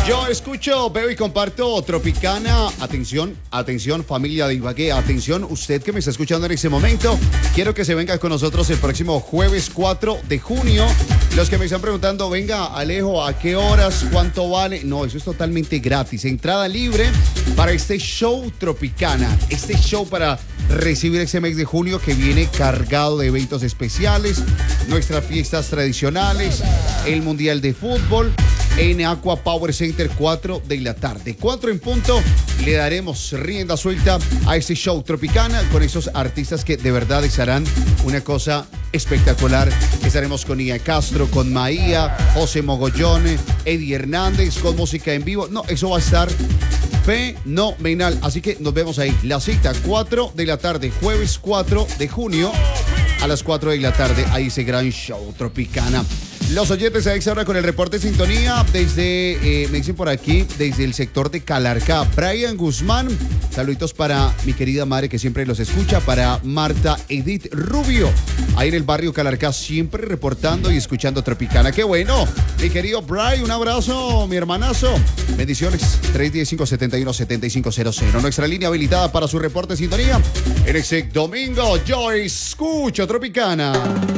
Yo escucho, veo y comparto Tropicana. Atención, atención familia de Ibagué, atención usted que me está escuchando en ese momento. Quiero que se venga con nosotros el próximo jueves 4 de junio. Los que me están preguntando, venga Alejo, ¿a qué horas? ¿Cuánto vale? No, eso es totalmente gratis. Entrada libre para este show Tropicana. Este show para recibir ese mes de junio que viene cargado de eventos especiales, nuestras fiestas tradicionales, el Mundial de Fútbol. En Aqua Power Center, 4 de la tarde. 4 en punto, le daremos rienda suelta a este show Tropicana con esos artistas que de verdad harán una cosa espectacular. Estaremos con Ia Castro, con Maía, José Mogollón, Eddie Hernández, con música en vivo. No, eso va a estar fenomenal. Así que nos vemos ahí. La cita, 4 de la tarde, jueves 4 de junio a las 4 de la tarde. Ahí ese gran show Tropicana. Los oyentes a esta hora con el reporte de sintonía desde, me dicen por aquí, desde el sector de Calarcá. Brian Guzmán, saluditos para mi querida madre que siempre los escucha, para Marta Edith Rubio, ahí en el barrio Calarcá, siempre reportando y escuchando Tropicana. ¡Qué bueno! Mi querido Brian, un abrazo, mi hermanazo. Bendiciones, 315-71-7500. Nuestra línea habilitada para su reporte de sintonía en ese domingo. Yo escucho Tropicana.